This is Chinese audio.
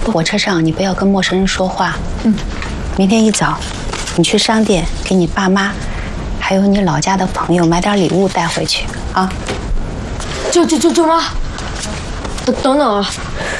火车上你不要跟陌生人说话。 嗯。 明天一早，你去商店给你爸妈，还有你老家的朋友买点礼物带回去啊。 舅妈，等等啊！